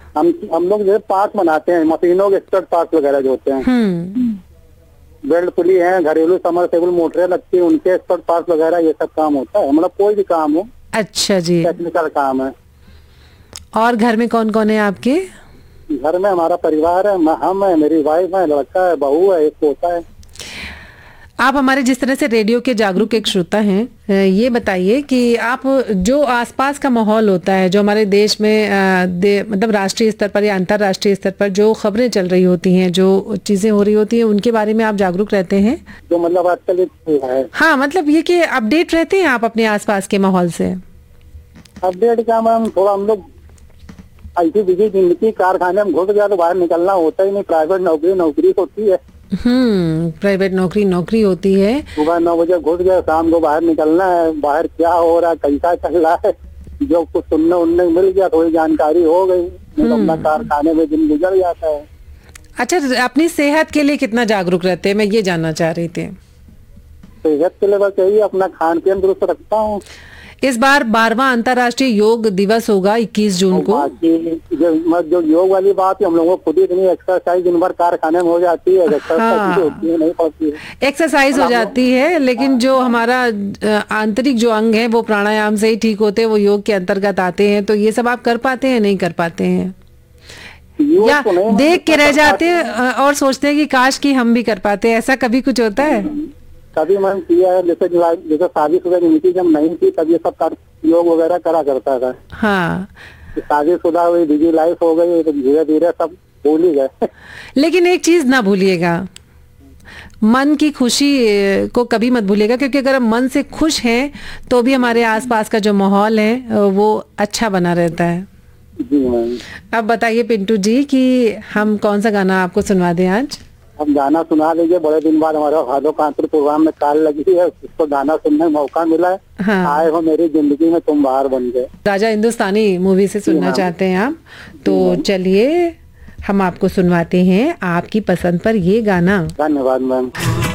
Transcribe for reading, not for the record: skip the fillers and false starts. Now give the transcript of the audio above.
हम लोग जो है पार्ट बनाते हैं, मशीनों के एक्सपर्ट पार्ट वगैरह जो होते हैं, बेल्ट पुली है, घरेलू समरसेबल मोटरें लगती है, उनके एक्सपर्ट पार्ट वगैरह ये सब काम होता है। मतलब कोई भी काम हो, अच्छा जी, टेक्निकल काम है। और घर में कौन कौन है आपके? घर में हमारा परिवार है, हम है, मेरी वाइफ है, लड़का है, बहू है, एक पोता है। आप हमारे जिस तरह से रेडियो के जागरूक एक श्रोता हैं, ये बताइए कि आप जो आसपास का माहौल होता है, जो हमारे देश में मतलब राष्ट्रीय स्तर पर या अंतर्राष्ट्रीय स्तर पर जो खबरें चल रही होती हैं, जो चीजें हो रही होती हैं, उनके बारे में आप जागरूक रहते हैं? जो मतलब आजकल है, हाँ, मतलब ये कि अपडेट रहते हैं आप अपने आसपास के माहौल से? अपडेट क्या मैम, थोड़ा हम लोग ऐसी बिजी जिंदगी, कारखाने में घुस गया तो बाहर निकलना होता ही नहीं। प्राइवेट नौकरी होती है। प्राइवेट नौकरी होती है। सुबह 9 बजे घुस गया, शाम को बाहर निकलना है। बाहर क्या हो रहा है, कैसा चल रहा है, जो कुछ सुनने उनने मिल गया, थोड़ी जानकारी हो गई, अपना कारखाने में दिन गुजर जाता है। अच्छा, अपनी सेहत के लिए कितना जागरूक रहते हैं, मैं ये जानना चाह रही थी। सेहत के लिए बस यही, अपना खान पान दुरुस्त रखता हूँ। इस बार 12वां अंतर्राष्ट्रीय योग दिवस होगा 21 जून को। जो योग वाली बात है, हम लोगों को खुद इतनी एक्सरसाइज दिन भर कारखाने में हो जाती है, एक्सरसाइज होती है नहीं पड़ती है। एक्सरसाइज हो जाती है, लेकिन जो हमारा आंतरिक जो अंग है वो प्राणायाम से ही ठीक होते हैं, वो योग के अंतर्गत आते हैं। तो ये सब आप कर पाते हैं, नहीं कर पाते हैं, या देख के रह जाते हैं और सोचते हैं कि काश कि हम भी कर पाते? ऐसा कभी कुछ होता है? कभी मैंने किया है, जैसे शादीशुदा जिंदगी जब नहीं थी तब ये सब योग वगैरह करा करता था। हाँ, शादीशुदा हुई, बिजी लाइफ हो गई, तो धीरे धीरे सब भूल ही गए। लेकिन एक चीज ना भूलिएगा, मन की खुशी को कभी मत भूलिएगा, क्योंकि अगर हम मन से खुश हैं तो भी हमारे आसपास का जो माहौल है वो अच्छा बना रहता है। जी मैम। अब बताइए पिंटू जी कि हम कौन सा गाना आपको सुनवा दें आज? हम गाना सुना लीजिए। बड़े दिन बाद हमारा हादो कांतर प्रोग्राम में कॉल लगी है, उसको गाना सुनने का मौका मिला है। हाँ। आए हो मेरी जिंदगी में तुम बाहर बन गए, राजा हिंदुस्तानी मूवी से सुनना चाहते हैं आप, तो चलिए हम आपको सुनवाते हैं आपकी पसंद पर ये गाना। धन्यवाद मैम।